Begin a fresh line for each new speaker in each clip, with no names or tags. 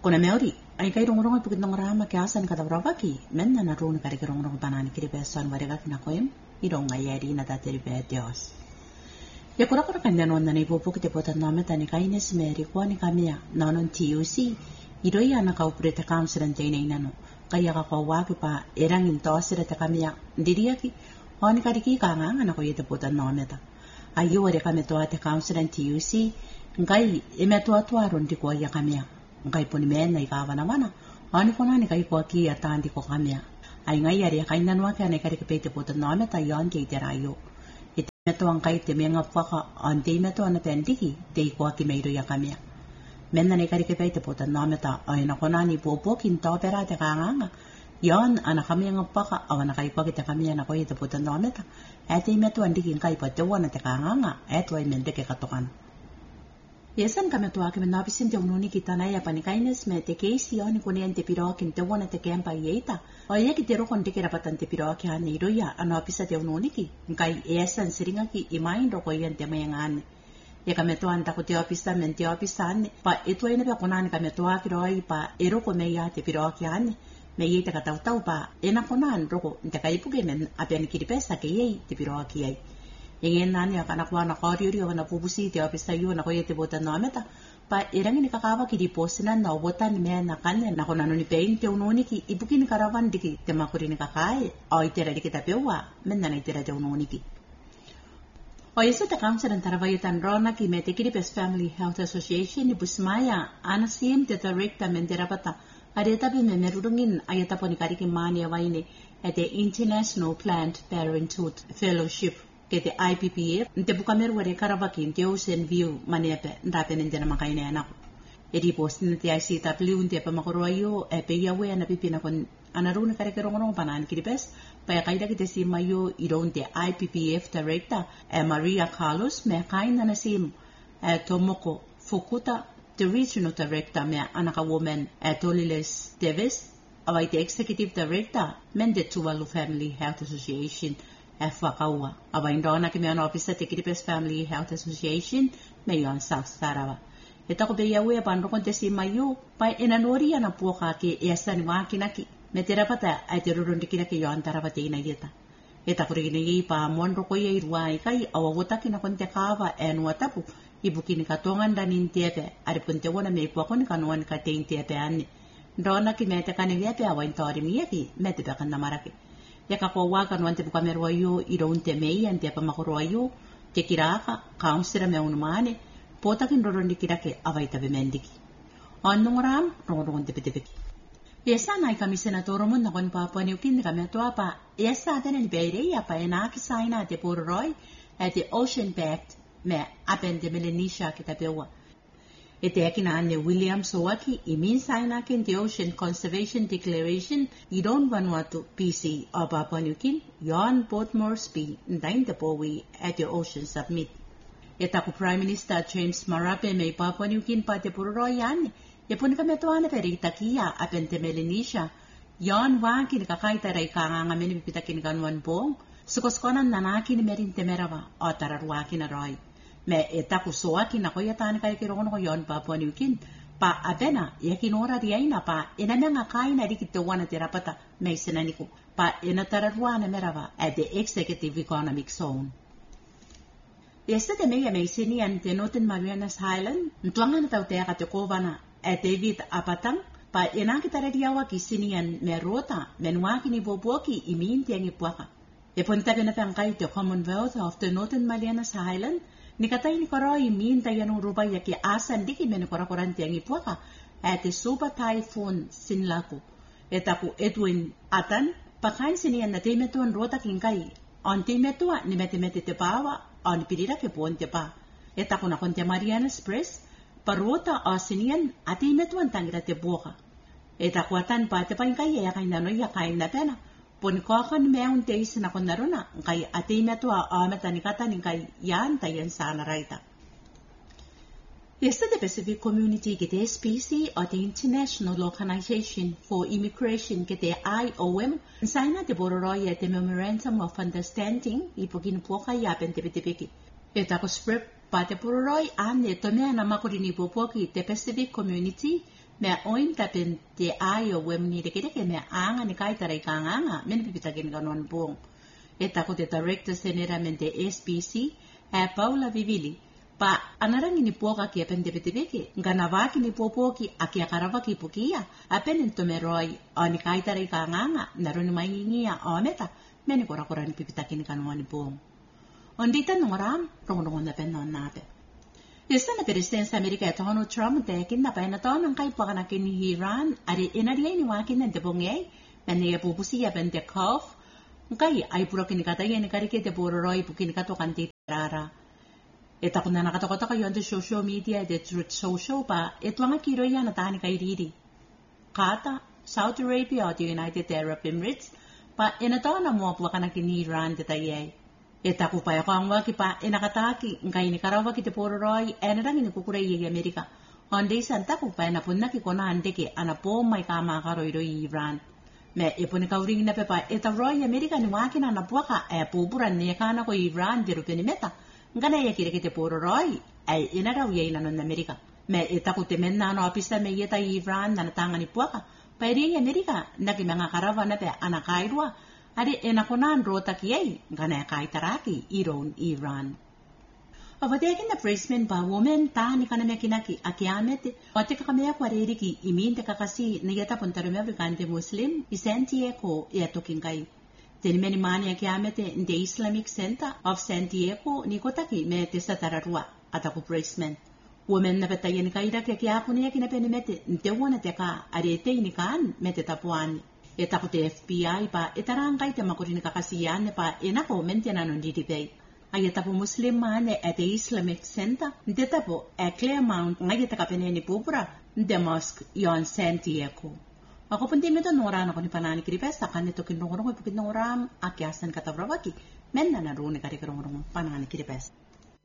Kuna meori, ai kai rongrong pukit nong rama ke asan kata bravaki, men na run kare ke rongrong banani kiri beson warega kina koim, irong ayari na tateri be Dios. Ya kura kanya non na ipo pukit pota nome tani kaines meri kwa ni kamia nanon TUC, iroi ana kau prete council ante inano, kaya ka kau waki pa erang intosire te kamia ndiriaki, oni kariki kanga ana ko yete pota nome ta. Ayo ware kame toa te council ante TUC, ngai eme toa toa rondi kwa ya kamia. Ngai poni mena I kawana wana, ani kona ni kai kwa ki atandi ko kamia. Ai ngai ari kai nanwa ka ne kari ke pete pota nome ta yon ke te rayo. Ite meto ang kai te menga paka ante meto ana pendiki te kwa ki meiro ya kamia. Mena ne kari ke pete pota nome ta ai na kona ni popo kin to pera te kanganga. Yon ana kamia ngapaka awana kai kwa ki te kamia na ko te pota nome ta. Ate meto andiki kai pa te wana te kanganga, eto ai mente ke katokan. Yesan kame toa ke menapisin te ununi kita na ya panikaines me te keisi oni kone te pirokin te wana te kempa yeita. O ye ki te rokon te kerapatan te piroki hane iroya anapisa te ununi ki. Nkai yesan siringa ki imain roko yen te mayangane. Ye kame toa anta ko te opisa men te opisa ane. Pa eto ene pa konani kame toa ki roi pa eroko me ya te piroki hane. Me ye te katautau pa ena konan roko nte kaipuke men apiani kiripesa ke yei te piroki yei. Yengen nani akana kwa na kariuri wana pupusi te opisa yu na koye te bota no ameta pa irangi ni kakawa ki di posina na obota ni mea na kane na kona nuni pein te ununi ki ibuki ni karawan diki te makuri ni kakae o itera diki ta pewa menda na itera te ununi ki o yesa te council and tarawaitan rona ki me te Kiribes Family Health Association ni busmaya anasim te director menderapata areta bi me merurungin ayata poni kariki mani awaine at the International Planned Parenthood Fellowship ke te IPPF, nte bukameru ware karawaki nte Ocean View manepe ndape nende na makaine anako. Edi post nte ICW nte pa makoroa yo pe yawe ana pipina kon anarune kare ke rongo panan Kiribes pa ya kaida ki te sima yo iro nte IPPF director Maria Carlos me kaina na sim Tomoko Fukuta the regional director me anaka woman Toliles Davis awai te executive director men the Tuvalu Family Health Association Whakaua. Awa indona ki meana officer te Kiribes Family Health Association me yon South Sarawak. E tako be yawe panrokon te si mayu pa enanori ana puaka ke esan wakina ki me te rapata ai te rurundi kina ke yon tarawate ina yeta. E tako rigine yi pa monro ko ye irwai kai awa wota kina kon te kawa enu atapu ibuki ni katongan danin tepe ari pun te wona me puako ni kanuan ka te tepe ane. Ndona ki me te kanegepe awa intori miyaki me te pekan namaraki. Ya ka kwa waka no ante bukamerwa yo iro unte mei ante pa makorwa yo te kiraka councilor me unumane pota kin rorondi kirake avaita be mendiki annungram roron te petepeki yesa nai kami senatoro mon nakon Papua New Guinea kami to apa yesa tenen beire ya pa ena ki saina te porroi at the Ocean Pact me apende Melanesia kita pewa ete akina ane William Sowaki imin saina kin the Ocean Conservation Declaration idon Vanuatu PC of Papua New Guinea yon Port Moresby ndain te powi at the Ocean Summit eta ku Prime Minister James Marape me Papua New Guinea pa te porroi ane ye pun kami to ane perita kia apente Melanesia yon waki ni kakaita rai kanga meni pipitakin kanwan bong sukoskonan nanaki ni merin temerawa o tararwaki na roi me etaku soaki na koya tani kare ke rono yon Papua New Guinea pa abena yakinora riaina pa enamenga kaina dikite wana terapata me senaniku pa enatararwana merava at the executive economic zone. Yesterday me sini ante Northern Marianas Island ntuanga na tautea katekovana at David Apatang pa enakitararia ki sinian merota menwaki ni boboki iminti ang ipuaka. Epunta na pangkay the Commonwealth of the Northern Marianas Island ni katay ni koroi minta yanong rubaya ki asan diki menikorakoranti ang ipuaka at the Super Typhoon Sinlaku. Etaku Edwin Atan pakain sinian na timetuan rota kingkay on timetua ni metimeti te pawa on pirira ke ponte pa. Etaku na konte Marianas Press parota o sinian at timetuan tangira te boka. Etaku atan pa te pangkay yakay nanoy yakay na pena. Pon kokan meun teis na konaruna kay atime to ametanikata ni kay yan tayan sana raita. Yesterday the Pacific Community kete SPC or the International Organization for Immigration kete IOM signa de bororoy at the Memorandum of Understanding ipogin po kaya pentepetepeki. Eta ko spread pa te bororoy ane tomea na makurini popoki the Pacific Community me oin tapin te ayo wemni de kede me anga ni kai tarai kanganga men pipitakin kanon buong. Eta ko te director seneramente SPC Paula Vivili pa anarang ni poka ki apen tepetepeke ganavaki ni popoki aki akaravaki pukia apen tomeroi ani kai tarai kanganga naruni maingia oneta meni kora ni pipitakin kanon buong. Ondita ngoram rongon na pen non nape. Yesana presidensa Amerika Donald Trump tekin na pa na ton ang kai paganakin ni Iran ari inariya ni wakin na debongay mani pupusi ya bente kof ngai ay puro kinikatay ni karike te puro roi pukinikato kanti rara. Eta kung nakatokota kayo ang social media the truth social pa ito ang kiro yan natani kay riri. Kata Saudi Arabia o the United Arab Emirates pa inato na mo paganakin ni Iran detayay. Eta ko pa ako ang waki pa inakataki ngai ni karawa kite puro roi enarang ni kukuray yung Amerika. Onde santa ko pa napunna ki kona andeke anapo may kama karoi roi Iran. Me ipon kauring na pepa eta roi Amerika ni waki na napuaka pupuran niya kana ko Iran diru meta. Ngana ya kire kite puro roi ay inaraw yay nanon Amerika. Me eta ko temen na no apista me yeta Iran na natangan ni puaka. Pa rin Amerika nagi mga karawa na pe anakairwa. Ade enakonan rota kiyay ngana kay taraki iron Iran. Avadekin na pressman ba woman ta ni kaname kinaki akiamete wate kakamaya kwareri ki iminte kakasi na yata puntarume Afrikante Muslim Santiago yatokin kay. Tenimeni mani akiamete in the Islamic Center of Santiago ni kotaki me testa tararua atako pressman. Woman na petayen kayra kiapo niya kinapenimete nte wana teka arete inikan mete tapuan. Eta ko te FBI pa etarangkay te makurin kakasiyan pa enako mentena non didibay. Ay eta po Muslim man at the Islamic Center, deta po Claremont ngay eta kapene ni Pupura, the mosque yon Santiago. Ako punti meto nora na ko ni panani kiripesta kanito kinurong ko pukinoram akyasan katabrawaki, men na naruni karikarong panani kiripesta.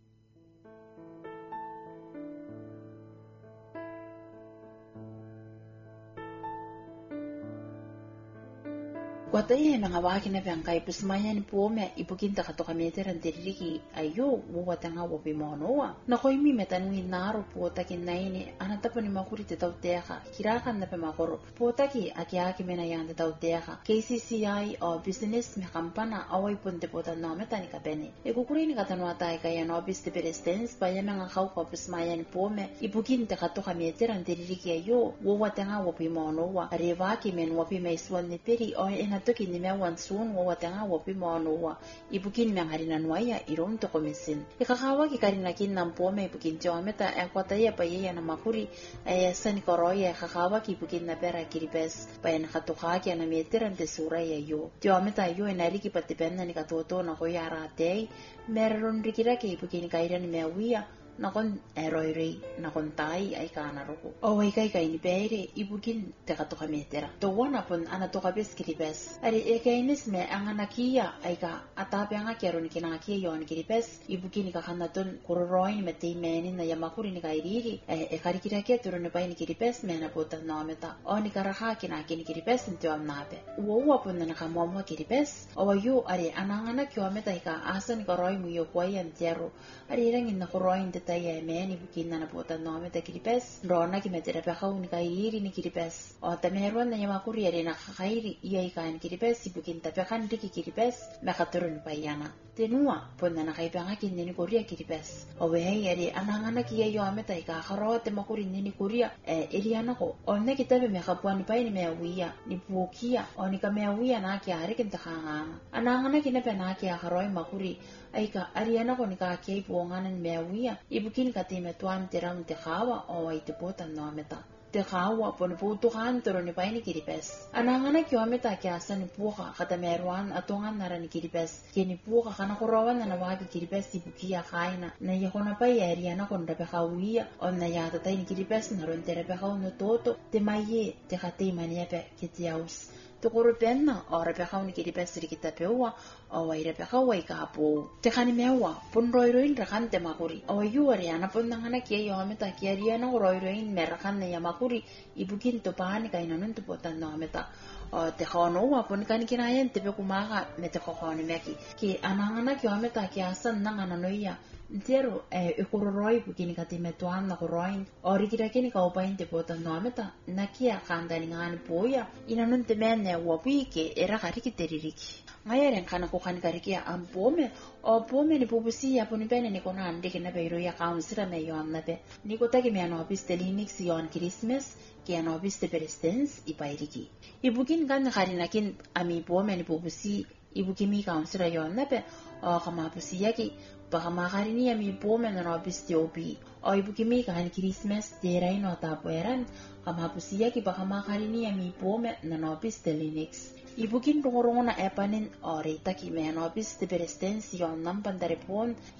Kwatay na nga waki na biyangkay pusmaya ni puome ipukinta katoka meteran diriki ayo wawata nga wapimonoa. Nakoy mi metanungin naro puotaki na ini anatapo ni makuri te tauteka kirakan na pemakoro puotaki akiaki menayan te tauteka KCCI o business me kampana away punte pota no metani kapeni. Ekukuri ni katanuatay kaya no biste perestens paya mga kaupa pusmaya ni puome ipukinta katoka meteran diriki ayo wawata nga wapimonoa. Arevaki men wapimaiswan ni peri o toki ni mewan sun wa watanga wa pimono wa ibukin me harina noya irom to komisin ikakawa ki karina kin nampo me ibukin jometa akwata ya paye na makuri sani koroya kakawa ki ibukin na pera kiribes payan khatuka ki na meteran de sura ya yo jometa yo enari ki patipenna ni katoto na ko yara te meron rikira ki ibukin kaira ni mewia nakon eroirei nakon tai ay kana roko o ay kay ni pere ibukin te katoka metera to wana pon ana to kabes kiribes ari ekainis me ang anakia ay ka atape ang akero ni kinaki yon kiribes ibukin ka kanaton kuroroin mete menin na yamakuri ni kairiri karikira ke turo ni paini kiribes me na puta nameta o ni karaha kinaki ni kiribes nto amnape wo pon na kamomo kiribes o yu ari anangana kyo meta ka asan koroi mu yo kwayan tiaro ari rangin na koroin taya meni bukin na puta nome te kiripes rona ki metera pa kau ni kairi ni kiripes o tameron na yama kuriere na kairi iya ikan kiripes bukin ta pa kan diki kiripes makaturun payana tenua ponna na kai pa kin ni koria kiripes o we yari anangana ki yo ameta ka kharo te makurin ni koria eliana ko onne kitabe me kapuan pa ni mewia ni pukia o ni kamewia na ki are kin ta khanga anangana ki na pa na ki kharo makuri aika ariana ko ni ka kei puanganan mewia ibukin katime tuan terang te khawa o ai te pota no meta te khawa pon putu kan toro ni paini kiripes anangana kyo meta kyasa ni puha kata merwan atongan nara ni kiripes keni puha kana kurawan na wagi kiripes ibukia kaina na yakona pa ariana kon da khawia on na yata tai ni kiripes naron tere pa khaw no toto te maye te khate mania pe kitiaus Tukuru penna o repekaw ni kiripes kita pewa o way repekaw way kapo. Tekani mewa pun roiroin rakan te makuri. O yuari ana pun nangana kia yometa kia riana roiroin merakan na yamakuri ibukin to pani kay nanon to potan no meta. O te hono wa pun kan kinayen te pe kumaka mete kokoni meki. Ki anangana kia meta kia san nangana noya Zero ukuroroi bukini katime tuan na kuroin orikira kini ka upain te pota nometa nakia kanda ngani poya inanun te menne wapike era kariki teririki ngayaren kana ko kan kariki ampome o pome ni pupusi ya poni bene ni kona ande kena beiro ya kaunsira me yon nabe ni ko tagi me no pistelinix yon Christmas kia no piste perestens ipairiki ibukin kan karinakin ami pome ni pupusi ibukimi kaunsira yon nabe o kama pusi yaki baka makarini ami pome na no piste opi o ibukimi kan Christmas derai no tapueran kama pusi yaki baka makarini ami pome na no pistelinix ibukin rungurungo na epanin o rita ki me no piste perestens yon nampan darepon